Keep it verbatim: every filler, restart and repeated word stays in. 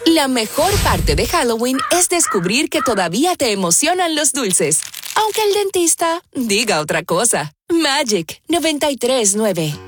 La mejor parte de Halloween es descubrir que todavía te emocionan los dulces, aunque el dentista diga otra cosa. Magic noventa y tres nueve.